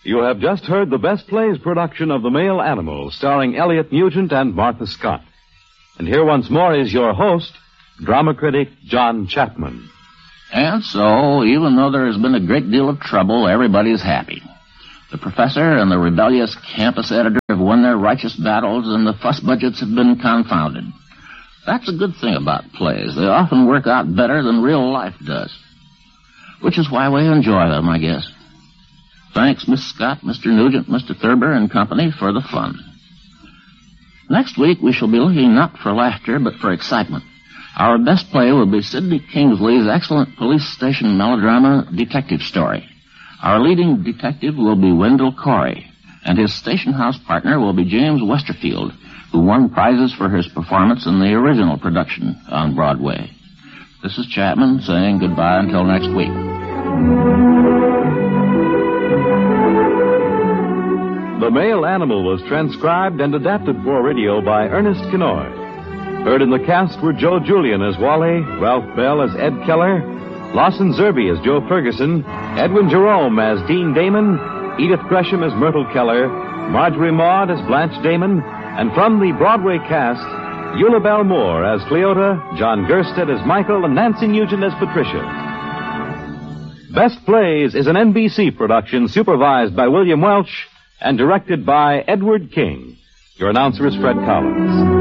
You have just heard the Best Plays production of The Male Animal, starring Elliot Nugent and Martha Scott. And here once more is your host, drama critic John Chapman. And so, even though there has been a great deal of trouble, everybody's happy. The professor and the rebellious campus editor have won their righteous battles, and the fuss budgets have been confounded. That's a good thing about plays. They often work out better than real life does. Which is why we enjoy them, I guess. Thanks, Miss Scott, Mr. Nugent, Mr. Thurber, and company for the fun. Next week, we shall be looking not for laughter, but for excitement. Our best play will be Sidney Kingsley's excellent police station melodrama, Detective Story. Our leading detective will be Wendell Corey, and his station house partner will be James Westerfield, who won prizes for his performance in the original production on Broadway. This is Chapman saying goodbye until next week. The Male Animal was transcribed and adapted for radio by Ernest Kinoy. Heard in the cast were Joe Julian as Wally, Ralph Bell as Ed Keller, Lawson Zerbe as Joe Ferguson, Edwin Jerome as Dean Damon, Edith Gresham as Myrtle Keller, Marjorie Maud as Blanche Damon, and from the Broadway cast, Eula Bell Moore as Cleota, John Gerstead as Michael, and Nancy Nugent as Patricia. Best Plays is an NBC production supervised by William Welch and directed by Edward King. Your announcer is Fred Collins.